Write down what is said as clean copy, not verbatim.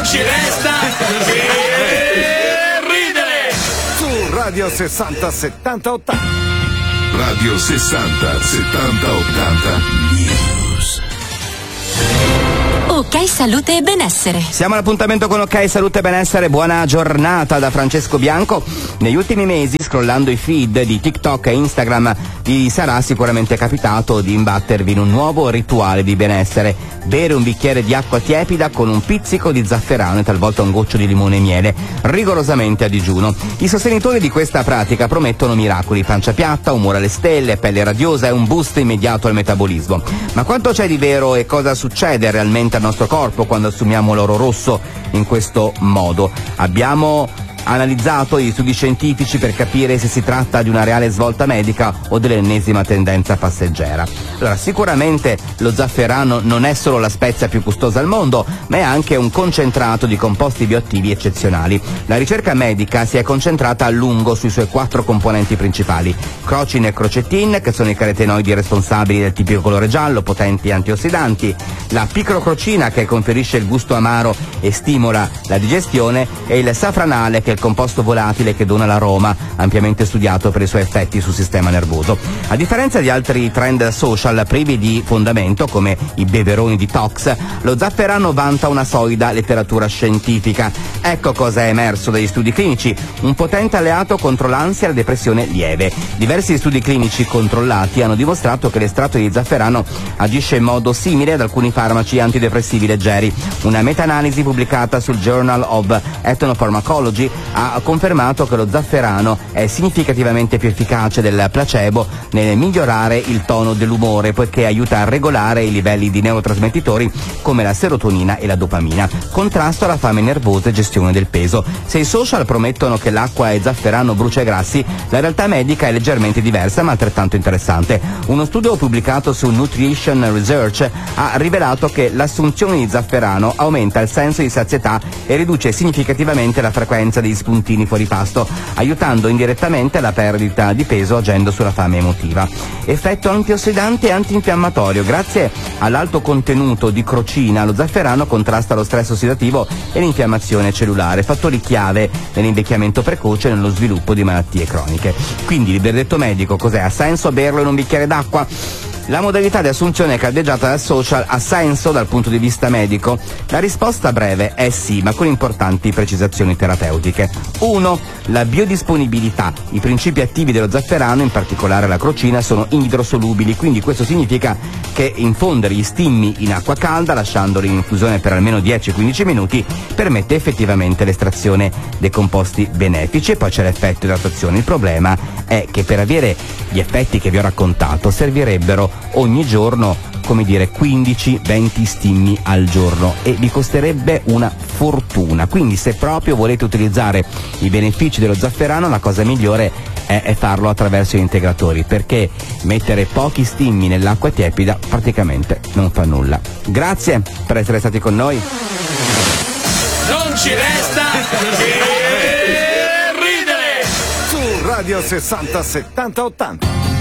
ci resta che ridere. Su Radio 60 70 80. Radio 60 70 80 News. Ok Salute e Benessere. Siamo all'appuntamento con Ok Salute e Benessere. Buona giornata da Francesco Bianco. Negli ultimi mesi, scrollando i feed di TikTok e Instagram, vi sarà sicuramente capitato di imbattervi in un nuovo rituale di benessere: bere un bicchiere di acqua tiepida con un pizzico di zafferano e talvolta un goccio di limone e miele, rigorosamente a digiuno. I sostenitori di questa pratica promettono miracoli: pancia piatta, umore alle stelle, pelle radiosa e un boost immediato al metabolismo. Ma quanto c'è di vero e cosa succede realmente al nostro corpo quando assumiamo l'oro rosso in questo modo? Abbiamo analizzato gli studi scientifici per capire se si tratta di una reale svolta medica o dell'ennesima tendenza passeggera. Allora, sicuramente lo zafferano non è solo la spezia più gustosa al mondo, ma è anche un concentrato di composti bioattivi eccezionali. La ricerca medica si è concentrata a lungo sui suoi 4 componenti principali: crocin e crocetin, che sono i carotenoidi responsabili del tipico colore giallo, potenti antiossidanti; la picrocrocina, che conferisce il gusto amaro e stimola la digestione; e il safranale, che è il composto volatile che dona l'aroma, ampiamente studiato per i suoi effetti sul sistema nervoso. A differenza di altri trend social privi di fondamento, come i beveroni detox, lo zafferano vanta una solida letteratura scientifica. Ecco cosa è emerso dagli studi clinici: un potente alleato contro l'ansia e la depressione lieve. Diversi studi clinici controllati hanno dimostrato che l'estratto di zafferano agisce in modo simile ad alcuni farmaci antidepressivi leggeri. Una meta-analisi pubblicata sul Journal of Ethnopharmacology ha confermato che lo zafferano è significativamente più efficace del placebo nel migliorare il tono dell'umore, poiché aiuta a regolare i livelli di neurotrasmettitori come la serotonina e la dopamina, contrasto alla fame nervosa e gestione del peso. Se i social promettono che l'acqua e zafferano brucia i grassi, la realtà medica è leggermente diversa ma altrettanto interessante. Uno studio pubblicato su Nutrition Research ha rivelato che l'assunzione di zafferano aumenta il senso di sazietà e riduce significativamente la frequenza degli spuntini fuori pasto, aiutando indirettamente la perdita di peso agendo sulla fame emotiva. Effetto antiossidante e antinfiammatorio: grazie all'alto contenuto di crocina, lo zafferano contrasta lo stress ossidativo e l'infiammazione cellulare, fattori chiave nell'invecchiamento precoce e nello sviluppo di malattie croniche. Quindi il verdetto medico cos'è? Ha senso berlo in un bicchiere d'acqua? La modalità di assunzione caldeggiata dal social ha senso dal punto di vista medico? La risposta breve è sì, ma con importanti precisazioni terapeutiche. 1. La biodisponibilità. I principi attivi dello zafferano, in particolare la crocina, sono idrosolubili, quindi questo significa che infondere gli stimmi in acqua calda, lasciandoli in infusione per almeno 10-15 minuti, permette effettivamente l'estrazione dei composti benefici. E poi c'è l'effetto idratazione. Il problema è che per avere gli effetti che vi ho raccontato servirebbero ogni giorno, come dire, 15-20 stimmi al giorno, e vi costerebbe una fortuna. Quindi se proprio volete utilizzare i benefici dello zafferano, la cosa migliore è farlo attraverso gli integratori, perché mettere pochi stimmi nell'acqua tiepida praticamente non fa nulla. Grazie per essere stati con noi. Non ci resta che ridere. Su Radio 60 70 80.